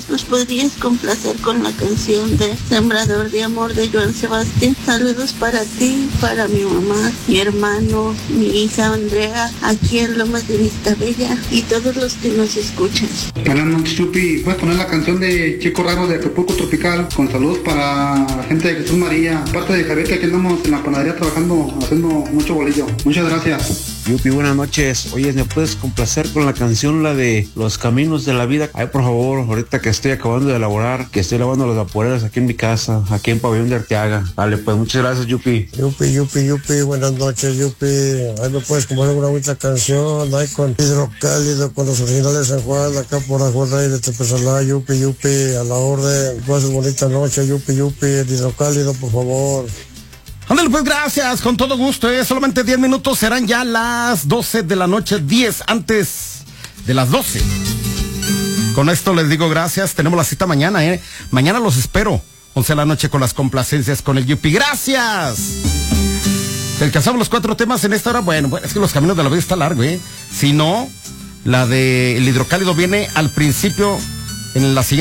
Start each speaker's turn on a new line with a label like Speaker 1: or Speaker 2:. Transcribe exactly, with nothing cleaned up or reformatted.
Speaker 1: ¿Nos podrías complacer con la canción de Sembrador de Amor de Joan Sebastián? Saludos para ti, para mi mamá, mi hermano, mi hija Andrea, aquí en Lomas de Vistabella y todos los que nos escuchan.
Speaker 2: Buenas noches, Yupi. ¿Puedes poner la canción de Chico Raro de Acapulco Tropical? Con saludos para la gente de Jesús María. Aparte de Javier, que aquí andamos en la panadería trabajando, haciendo mucho bolillo. Muchas gracias.
Speaker 3: Yupi, buenas noches. Oye, ¿me puedes complacer con la canción, la de Los Caminos de la Vida? Ay, por favor, ahorita que estoy acabando de elaborar, que estoy lavando las vaporeras aquí en mi casa, aquí en Pabellón de Arteaga. Vale, pues muchas gracias, Yupi.
Speaker 4: Yupi, Yupi, Yupi, buenas noches, Yupi. Ahí me puedes componer una bonita canción, ahí con Hidrocálido, con los originales de San Juan, acá por Ajuel Rey de Tepesalá, Yupi, Yupi, a la orden. Pues bonita noche, Yupi, Yupi, el Hidrocálido, por favor.
Speaker 5: Ándale, pues gracias, con todo gusto, ¿eh? Solamente diez minutos, serán ya las doce de la noche, diez antes de las doce. Con esto les digo gracias, tenemos la cita mañana, ¿eh? Mañana los espero, once de la noche con las complacencias con el Yupi. ¡Gracias! ¿Te alcanzamos los cuatro temas en esta hora? Bueno, bueno, es que los caminos de la vida está largo, ¿eh? Si no, la de el Hidrocálido viene al principio en la siguiente.